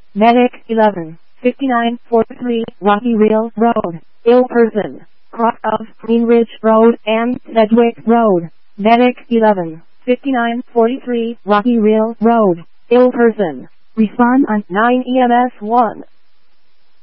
Medic 11, 5943 Rocky Reel Road, ill person, cross of Greenridge Road and Sedgwick Road. Medic 11, 5943 Rocky Reel Road, ill person. Respond on 9 EMS 1.